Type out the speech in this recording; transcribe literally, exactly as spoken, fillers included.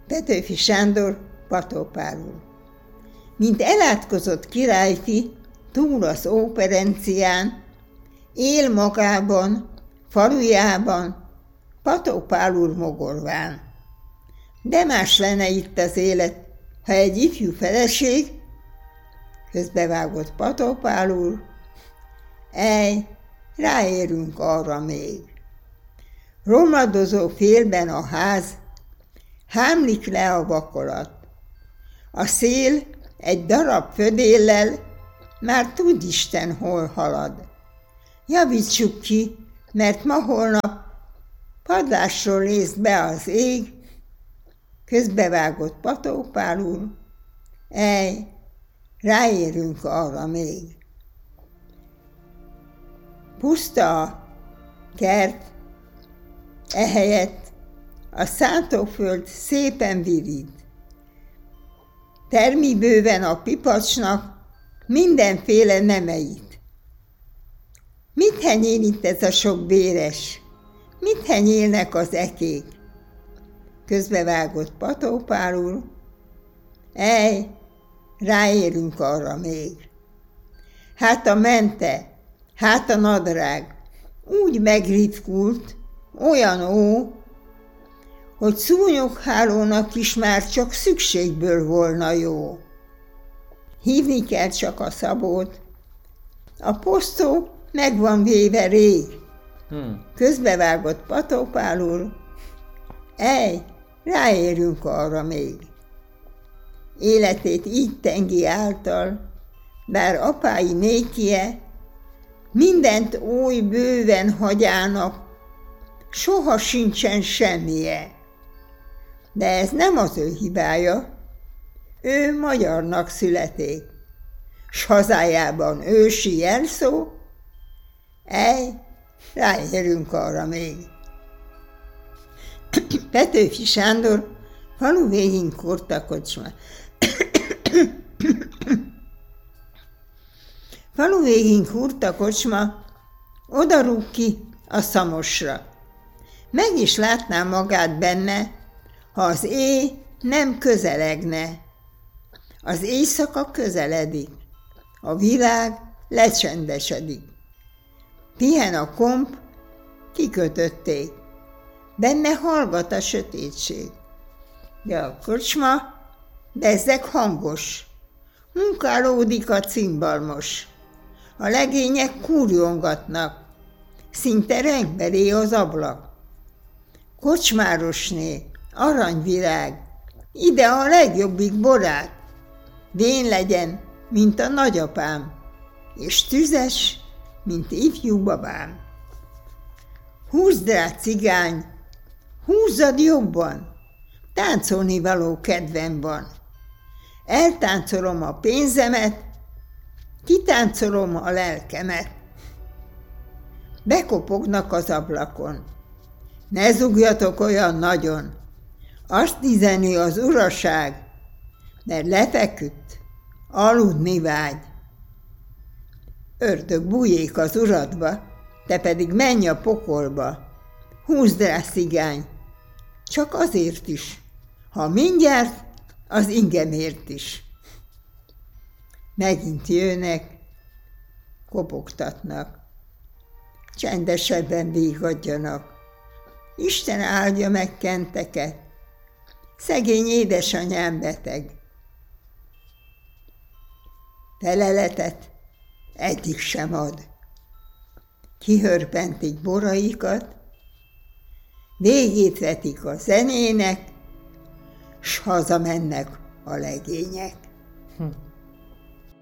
Petőfi Sándor, Pató Pál úr. Mint elátkozott királyfi, túl az óperencián, él magában, falujában, Pató Pál úr mogorván. De más lenne itt az élet, ha egy ifjú feleség, közbevágott Pató Pál úr, ej, ráérünk arra még. Romladozó félben a ház, hámlik le a vakolat. A szél egy darab födéllel már tud Isten hol halad. Javítsuk ki, mert ma holnap padlásról néz be az ég, közbevágott Pató Pál úr, ej, ráérünk arra még. Puszta a kert, ehelyett a szántóföld szépen virít. Termi bőven a pipacsnak mindenféle nemeit. Mit henyél itt ez a sok béres? Mit henyélnek az ekék? Közbevágott Pató Pál úr, ej, ráérünk arra még. Hát a mente, hát a nadrág úgy megritkult, olyan ó, hogy szúnyoghálónak is már csak szükségből volna jó. Hívni kell csak a Szabót, a posztó meg van véve rég. Hmm. Közbevágott Pató Pál úr, ej, ráérünk arra még. Életét így tengi által, bár apái nékie, mindent oly bőven hagyának, soha sincsen semmije. De ez nem az ő hibája, ő magyarnak születik, s hazájában ősi jelszó, ej, ráérünk arra még. Petőfi Sándor, falu végén kurta kocsma. Falu végén kurta kocsma, oda rúg ki a szamosra. Meg is látná magát benne, ha az éj nem közelegne. Az éjszaka közeledik, a világ lecsendesedik. Pihen a komp, kikötötték, benne hallgat a sötétség. De a kocsma bezzeg hangos, munkálódik a cimbalmos. A legények kurjongatnak, szinte rengbeli az ablak. Kocsmárosné, aranyvirág, ide a legjobbik borát, vén legyen, mint a nagyapám, és tüzes, mint ifjú babám. Húzd rá, cigány, húzzad jobban, táncolni való kedvem van. Eltáncolom a pénzemet, kitáncolom a lelkemet. Bekopognak az ablakon. Ne zugjatok olyan nagyon, azt üzeni az uraság, mert lefeküdt, aludni vágy. Ördög bújék az uradba, te pedig menj a pokolba. Húzd rá, cigány, csak azért is, ha mindjárt, az ingemért is. Megint jönnek, kopogtatnak, csendesebben vígadjanak. Isten áldja meg kenteket, szegény édesanyám beteg. Feleletet egyik sem ad. Kihörpentik boraikat, végét vetik a zenének, s hazamennek a legények. Hm.